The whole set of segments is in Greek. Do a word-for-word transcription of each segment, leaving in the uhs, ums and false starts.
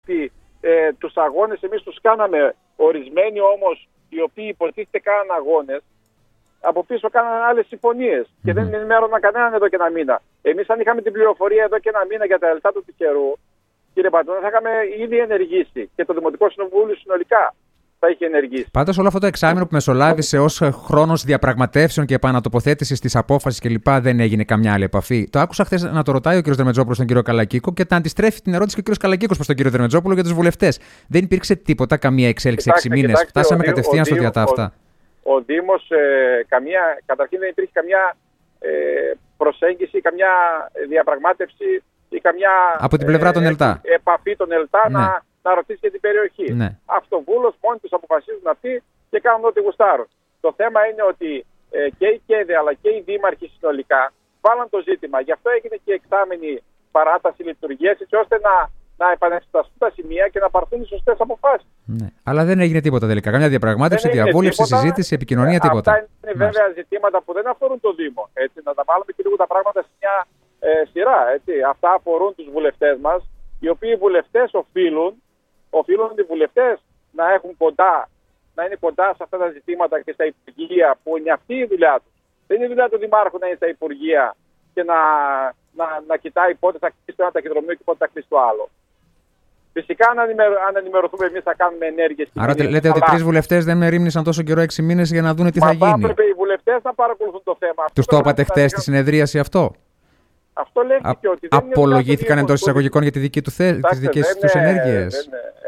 ότι ε, τους αγώνες εμείς τους κάναμε. Ορισμένοι όμως, οι οποίοι υποτίθεται κάναν αγώνες, από πίσω κάναν άλλες συμφωνίες mm-hmm. και δεν ενημέρωναν κανέναν εδώ και ένα μήνα. Εμείς, αν είχαμε την πληροφορία εδώ και ένα μήνα για τα ελτά του τυχερού, κύριε Παντώνα, θα είχαμε ήδη ενεργήσει και το Δημοτικό Συμβούλιο συνολικά θα είχε ενεργήσει. Πάντως, όλο αυτό το εξάμηνο που μεσολάβησε ως χρόνος διαπραγματεύσεων και επανατοποθέτησης της απόφασης κλπ. Δεν έγινε καμιά άλλη επαφή. Το άκουσα χθες να το ρωτάει ο κ. Δερμετζόπουλος στον κ. Καλακίκο και να αντιστρέφει την ερώτηση και ο κ. Καλακίκος προς τον κ. Δερμετζόπουλο για τους βουλευτές. Δεν υπήρξε τίποτα, καμία εξέλιξη έξι μήνες. Φτάσαμε κατευθείαν στο διατάφτα. Ο, ο Δήμος, ε, καμία, καταρχήν δεν υπήρχε καμιά ε, προσέγγιση, καμιά διαπραγμάτευση ή καμιά από την πλευρά των ΕΛΤΑ. Ε, επαφή των ΕΛΤΑ ναι. να, να ρωτήσει για την περιοχή. Ναι. Αυτοβούλος, μόνοι τους αποφασίζουν αυτοί και κάνουν ό,τι γουστάρουν. Το θέμα είναι ότι ε, και η ΚΕΔΕ αλλά και οι δήμαρχοι συνολικά βάλαν το ζήτημα. Γι' αυτό έγινε και η εξάμηνη παράταση λειτουργίας, έτσι ώστε να, να επανεξεταστούν τα σημεία και να πάρθουν οι σωστές αποφάσεις. Ναι. Αλλά δεν έγινε τίποτα τελικά. Καμιά διαπραγμάτευση, διαβούλευση, τίποτα, συζήτηση, επικοινωνία, τίποτα. Αυτά είναι βέβαια Μάλιστα. ζητήματα που δεν αφορούν το Δήμο. Έτσι, να τα βάλουμε και λίγο τα πράγματα σε μια ε, σειρά. Έτσι. Αυτά αφορούν τους βουλευτές μας, οι οποίοι βουλευτές οφείλουν, οφείλουν οι βουλευτές να έχουν κοντά, να είναι κοντά σε αυτά τα ζητήματα και στα υπουργεία που είναι αυτή η δουλειά τους. Δεν είναι η δουλειά του Δημάρχου να είναι στα υπουργεία και να, να, να κοιτάει πότε θα κλείσει το ένα ταχυδρομείο και πότε θα κλείσει το άλλο. Φυσικά, αν, ενημερω, αν ενημερωθούμε εμείς, θα κάνουμε ενέργειες. Άρα λέτε αλλά... ότι τρεις βουλευτές δεν μερίμνησαν τόσο καιρό, έξι μήνες, για να δουν τι Μα θα γίνει. Μα θα έπρεπε οι βουλευτές να παρακολουθούν το θέμα. Τους το είπατε χθες στη συνεδρίαση αυτό? Αυτό λέχθηκε ότι δεν απολογήθηκαν εντός εισαγωγικών για τη δική του θε... τις δικές τους ενέργειες.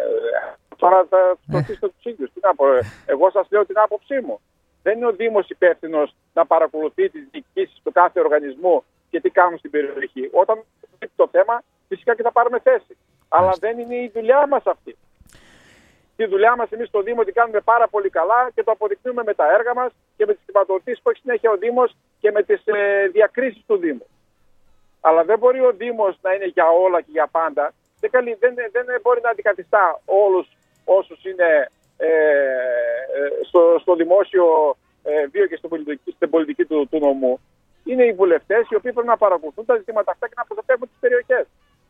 Τώρα θα ρωτήσετε τους ίδιους. Τι να πω, εγώ σας λέω την άποψή μου. Δεν είναι ο Δήμος υπεύθυνος να παρακολουθεί τις διοικήσεις του κάθε οργανισμού και τι κάνουν στην περιοχή. Όταν είναι το θέμα, φυσικά και θα πάρουμε θέση. Αλλά δεν είναι η δουλειά μας αυτή. Τη δουλειά μας εμείς στο Δήμο την κάνουμε πάρα πολύ καλά και το αποδεικνύουμε με τα έργα μας και με τις χρηματοδοτήσεις που έχει συνέχεια ο Δήμος και με τις ε, διακρίσεις του Δήμου. Αλλά δεν μπορεί ο Δήμος να είναι για όλα και για πάντα. Δεν, καλεί, δεν, δεν μπορεί να αντικαθιστά όλους όσους είναι ε, στο, στο δημόσιο ε, βίο και στο πολιτική, στην πολιτική του, του νομού. Είναι οι βουλευτές οι οποίοι πρέπει να παρακολουθούν τα ζητήματα αυτά και να προστατεύουν τις περιοχές.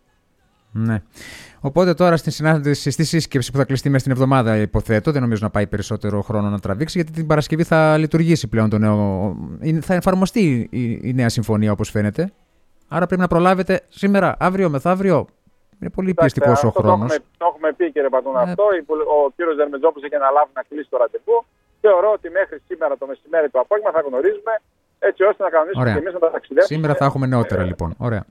Ναι. Οπότε τώρα στη συνάντηση, στη σύσκεψη που θα κλειστεί μέσα στην εβδομάδα, υποθέτω, δεν νομίζω να πάει περισσότερο χρόνο να τραβήξει, γιατί την Παρασκευή θα λειτουργήσει πλέον το νέο. Θα εφαρμοστεί η, η νέα συμφωνία, όπως φαίνεται. Άρα πρέπει να προλάβετε σήμερα, αύριο, μεθαύριο. Είναι πολύ πιεστικός ο χρόνος. Το έχουμε, το έχουμε πει, κύριε Παντώνα, ε... αυτό. Ο κύριος Δερμετζόπουλος έχει αναλάβει να κλείσει το ραντεβού. Θεωρώ ότι μέχρι σήμερα το μεσημέρι το απόγευμα θα γνωρίζουμε, έτσι ώστε να κανονίσουμε και εμείς να τα ταξιδέψουμε. Σήμερα θα έχουμε νεότερα, ε... λοιπόν. Ωραία.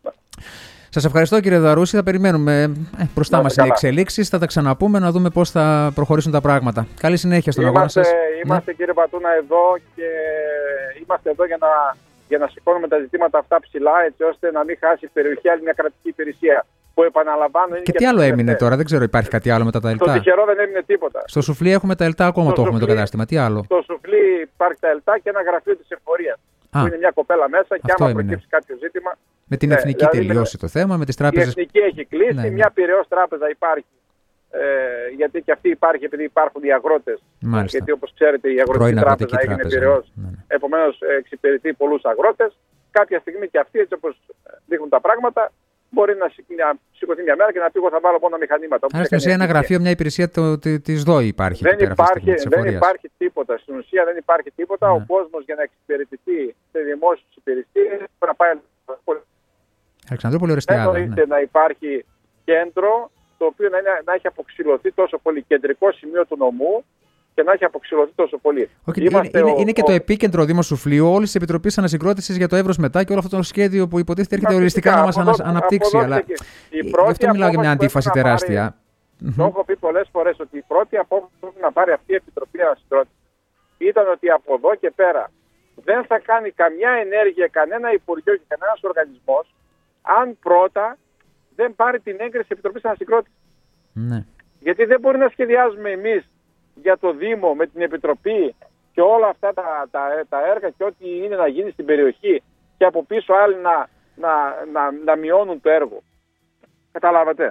Σας ευχαριστώ, κύριε Δαρούση. Θα περιμένουμε. Ε, μπροστά μας είναι οι εξελίξεις. Θα τα ξαναπούμε να δούμε πώς θα προχωρήσουν τα πράγματα. Καλή συνέχεια στον αγώνα σας. Είμαστε, ναι. κύριε Πατούνα, εδώ και είμαστε εδώ για να, για να σηκώνουμε τα ζητήματα αυτά ψηλά, έτσι ώστε να μην χάσει η περιοχή άλλη μια κρατική υπηρεσία. Που επαναλαμβάνω. Και τι άλλο έμεινε τώρα, δεν ξέρω, υπάρχει κάτι άλλο μετά τα ΕΛΤΑ? Στο τυχερό δεν έμεινε τίποτα. Στο σουφλί έχουμε τα ΕΛΤΑ, ακόμα στο το έχουμε σουφλί, το κατάστημα. Τι άλλο? Στο σουφλί υπάρχει τα ΕΛΤΑ και ένα γραφείο της εφορίας. Που είναι μια κοπέλα μέσα και άμα έμεινε. Προκύψει κάποιο ζήτημα. Με την ναι, εθνική δηλαδή, τελειώσει το θέμα, με τις τράπεζες. Η εθνική έχει κλείσει, ναι, ναι. μια Πειραιώς τράπεζα υπάρχει. Ε, γιατί και αυτή υπάρχει επειδή υπάρχουν οι αγρότες. Μάλιστα. Γιατί όπως ξέρετε η αγροτική τράπεζα έγινε Πειραιώς. Ναι, ναι. Επομένως εξυπηρετεί πολλούς αγρότες. Κάποια στιγμή και αυτοί, έτσι όπως δείχνουν τα πράγματα, μπορεί να σηκωθεί μια μέρα και να πει: εγώ θα βάλω μόνο μηχανήματα. Άρα στην ουσία ένα γραφείο, μια υπηρεσία της ΔΟΗ υπάρχει. Δεν, υπάρχει, δεν υπάρχει τίποτα. Στην ουσία δεν υπάρχει τίποτα. Ναι. Ο κόσμος για να εξυπηρετηθεί σε δημόσιες υπηρεσίες πρέπει να πάει. Αλεξανδρούπολη, Ορεστιάδα. Δεν εννοείται ναι. να υπάρχει κέντρο το οποίο να, είναι, να έχει αποξηλωθεί τόσο πολύ, κεντρικό σημείο του νομού και να έχει αποξηλωθεί τόσο πολύ. Okay, είναι, είναι, ο, είναι και ο... το επίκεντρο Δήμο Σουφλίου όλη τη Επιτροπή Ανασυγκρότησης για το Εύρος μετά και όλο αυτό το σχέδιο που υποτίθεται έρχεται οριστικά να μας ανα, αναπτύξει. Αλλά γι' αυτό μιλάω για μια αντίφαση τεράστια. Το έχω πει πολλές φορές ότι η πρώτη απόφαση που πρέπει να πάρει αυτή η Επιτροπή Ανασυγκρότησης ήταν ότι από εδώ και πέρα δεν θα κάνει καμιά ενέργεια, κανένα Υπουργείο και κανένας οργανισμός, αν πρώτα δεν πάρει την έγκριση της Επιτροπής Ανασυγκρότησης. Ναι. Γιατί δεν μπορεί να σχεδιάζουμε εμείς για το Δήμο με την Επιτροπή και όλα αυτά τα, τα, τα έργα και ό,τι είναι να γίνει στην περιοχή και από πίσω άλλοι να, να, να, να μειώνουν το έργο. Καταλάβατε.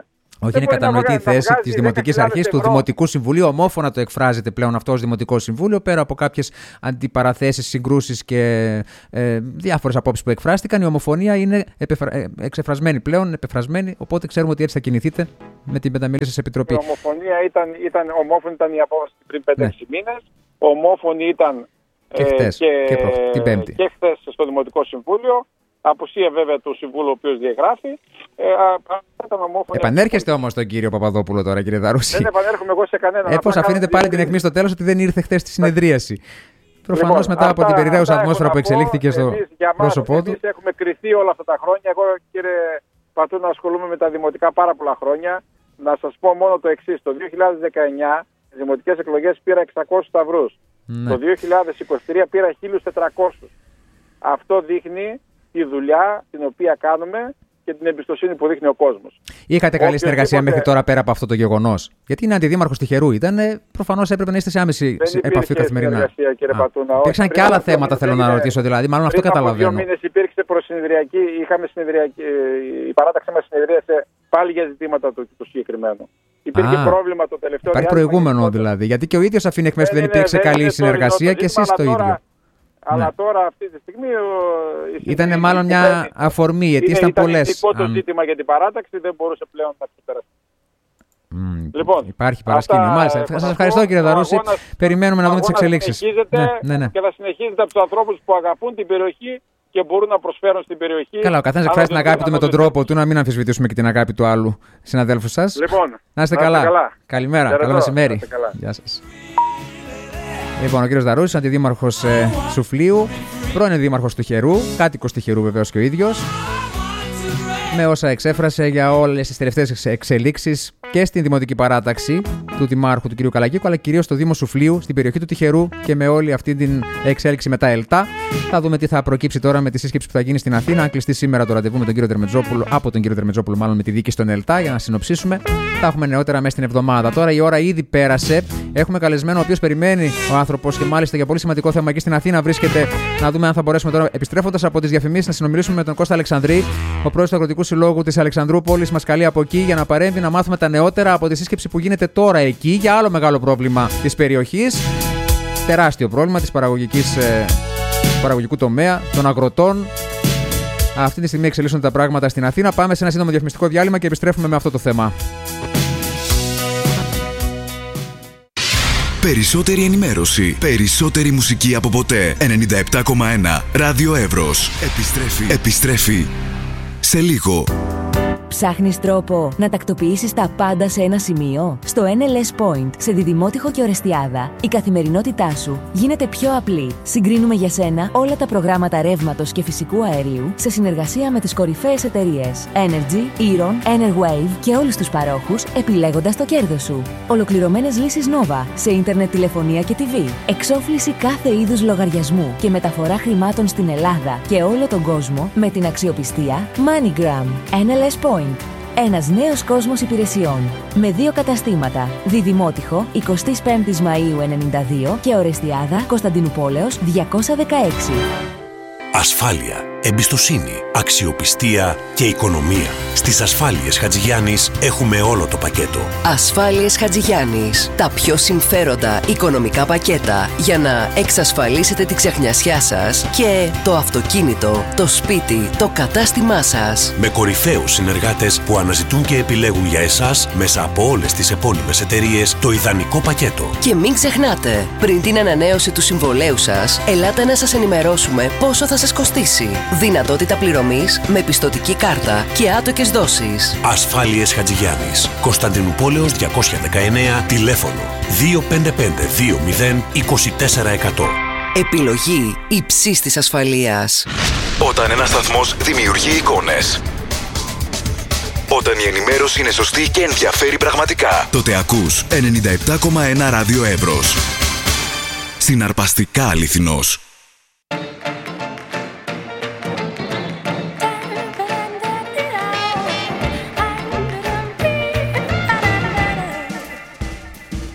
Όχι, είναι κατανοητή η θέση τη Δημοτικής Αρχής, του Δημοτικού Συμβουλίου. Ομόφωνα το εκφράζεται πλέον αυτό ως Δημοτικό Συμβούλιο, πέρα από κάποιες αντιπαραθέσεις, συγκρούσεις και ε, διάφορες απόψεις που εκφράστηκαν. Η ομοφωνία είναι επεφρα... εξεφρασμένη πλέον, επεφρασμένη. Οπότε ξέρουμε ότι έτσι θα κινηθείτε με την πενταμελή σας επιτροπή. Η ομοφωνία ήταν, ήταν, ομόφωνη ήταν η απόφαση πριν πέντε έξι ναι. μήνες. Ομόφωνη ήταν και χτες, ε, και, και, προ... την Πέμπτη. Και χθες στο Δημοτικό Συμβούλιο. Απουσία βέβαια του Συμβούλου, ο οποίος διαγράφει. Ε, Επανέρχεστε όμως τον κύριο Παπαδόπουλο τώρα, κύριε Δαρούση. Δεν επανέρχομαι εγώ σε κανέναν. Ε, πώς αφήνετε πάλι την αιχμή στο τέλος ότι δεν ήρθε χθες στη συνεδρίαση. Προφανώς λοιπόν, μετά αυτά, από την περιραίουσα ατμόσφαιρα που εξελίχθηκε στο εμείς, πρόσωπό μας, του. Εμείς έχουμε κριθεί όλα αυτά τα χρόνια. Εγώ, κύριε Πατούνα, ασχολούμαι με τα δημοτικά πάρα πολλά χρόνια. Να σας πω μόνο το εξής. Το δύο χιλιάδες δεκαεννιά, οι δημοτικές εκλογές πήρα εξακόσιους σταυρούς. Ναι. Το δύο χιλιάδες είκοσι τρία πήρα χίλιους τετρακόσιους. Αυτό δείχνει τη δουλειά την οποία κάνουμε και την εμπιστοσύνη που δείχνει ο κόσμος. Είχατε καλή συνεργασία τίποτε... μέχρι τώρα πέρα από αυτό το γεγονός? Γιατί είναι αντιδήμαρχος Τυχερού, ήταν προφανώς έπρεπε να είστε σε άμεση επαφή καθημερινά. Κύριε Πατούνα. Υπήρξαν και άλλα θέματα, θέλω να ρωτήσω, δηλαδή, μάλλον αυτό καταλαβαίνω. Από δύο μήνες υπήρξε προσυνεδριακή, είχαμε συνεδριακή, η παράταξη μας συνεδρίασε πάλι για ζητήματα του, του συγκεκριμένου. Υπήρχε Α, πρόβλημα το τελευταίο. Υπάρχει προηγούμενο δηλαδή, γιατί και ο ίδιος αφήνει εκ μέρους δεν υπήρξε καλή συνεργασία και εσείς το ίδιο. Αλλά ναι. τώρα αυτή τη στιγμή. Ήταν μάλλον μια αφορμή, γιατί ήταν, ήταν πολλές. Ήταν το ζήτημα για την παράταξη, δεν μπορούσε πλέον να ξεπεραστεί. Mm, λοιπόν, υπάρχει παρασκήνιο. Μάλιστα. Σας ευχαριστώ, κύριε Δαρούση. Περιμένουμε να δούμε τις εξελίξεις. Ναι, ναι, ναι. Και θα συνεχίζετε από τους ανθρώπους που αγαπούν την περιοχή και μπορούν να προσφέρουν στην περιοχή. Καλά, ο καθένας εκφράζει την αγάπη του με τον τρόπο του, να μην αμφισβητήσουμε και την αγάπη του άλλου συναδέλφου σας. Λοιπόν, να είστε καλά. καλά. Καλημέρα, καλό μεσημέρι. Γεια σας. Λοιπόν, ο κύριος Δαρούσης, αντιδήμαρχος ε, Σουφλίου, πρώην δήμαρχος του Χερού, κάτοικος του Χερού βεβαίως και ο ίδιος, με όσα εξέφρασε για όλες τις τελευταίες εξελίξεις και στην δημοτική παράταξη του δημάρχου του κ. Καλακίκου, αλλά κυρίως στο Δήμο Σουφλίου, στην περιοχή του Τυχερού και με όλη αυτή την εξέλιξη με τα ΕΛΤΑ. Θα δούμε τι θα προκύψει τώρα με τη σύσκεψη που θα γίνει στην Αθήνα. Αν κλειστεί σήμερα το ραντεβού με τον κύριο Δερμετζόπουλο, από τον κύριο Δερμετζόπουλο, μάλλον με τη δίκη στον ΕΛΤΑ, για να συνοψίσουμε. Θα έχουμε νεότερα μέσα στην εβδομάδα. Τώρα η ώρα ήδη πέρασε. Έχουμε καλεσμένο, ο οποίος περιμένει ο άνθρωπος και μάλιστα για πολύ σημαντικό θέμα εκεί στην Αθήνα βρίσκεται. Να δούμε αν θα μπορέσουμε τώρα, επιστρέφοντας από τις διαφημίσεις, να συνομιλήσουμε με τον Κώστα Αλεξανδρή, ο πρόεδρος του Αγροτικού Συλλόγου της Αλεξανδρούπολης. Μας καλεί από εκεί για να παρέμβει, να μάθουμε τα νεότερα από τη σύσκεψη που γίνεται τώρα εκεί για άλλο μεγάλο πρόβλημα της περιοχής. Τεράστιο πρόβλημα της παραγωγικής, ε, παραγωγικού τομέα, των αγροτών. Αυτή τη στιγμή εξελίσσονται τα πράγματα στην Αθήνα. Πάμε σε ένα σύντομο διαφημιστικό διάλειμμα και επιστρέφουμε με αυτό το θέμα. Περισσότερη ενημέρωση, περισσότερη μουσική από ποτέ. ενενήντα επτά κόμμα ένα Ράδιο Εύρος. Επιστρέφει, επιστρέφει σε λίγο. Ψάχνεις τρόπο να τακτοποιήσεις τα πάντα σε ένα σημείο? Στο εν ελ ες Point, σε Διδημότυχο και Ορεστιάδα, η καθημερινότητά σου γίνεται πιο απλή. Συγκρίνουμε για σένα όλα τα προγράμματα ρεύματος και φυσικού αερίου σε συνεργασία με τις κορυφαίες εταιρείες Energy, Eron, Enerwave και όλους τους παρόχους, επιλέγοντας το κέρδος σου. Ολοκληρωμένες λύσεις Nova σε ίντερνετ, τηλεφωνία και τι βι. Εξόφληση κάθε είδους λογαριασμού και μεταφορά χρημάτων στην Ελλάδα και όλο τον κόσμο με την αξιοπιστία MoneyGram. εν ελ ες Point. Ένας νέος κόσμος υπηρεσιών. Με δύο καταστήματα. Διδημότυχο, εικοστή πέμπτη Μαΐου ενενήντα δύο και Ορεστιάδα, Κωνσταντινουπόλεως διακόσια δεκαέξι. Ασφάλεια, εμπιστοσύνη, αξιοπιστία και οικονομία. Στις Ασφάλειες Χατζηγιάννης έχουμε όλο το πακέτο. Ασφάλειες Χατζηγιάννης. Τα πιο συμφέροντα οικονομικά πακέτα για να εξασφαλίσετε τη ξεχνιασιά σας και το αυτοκίνητο, το σπίτι, το κατάστημά σας. Με κορυφαίους συνεργάτες που αναζητούν και επιλέγουν για εσάς μέσα από όλες τις επώνυμες εταιρείες το ιδανικό πακέτο. Και μην ξεχνάτε, πριν την ανανέωση του συμβολέου σας, ελάτε να σας ενημερώσουμε πόσο θα σας κοστίσει. Δυνατότητα πληρωμής με πιστωτική κάρτα και άτοκες δόσεις. Ασφάλειες Χατζηγιάννης. Κωνσταντινουπόλεως διακόσια δεκαεννέα, τηλέφωνο δύο πέντε πέντε δύο μηδέν είκοσι τέσσερα εκατό. Επιλογή υψής της ασφαλείας. Όταν ένας σταθμός δημιουργεί εικόνες, όταν η ενημέρωση είναι σωστή και ενδιαφέρει πραγματικά, τότε ακούς ενενήντα επτά κόμμα ένα Ράδιο Εύρος. Συναρπαστικά αληθινός.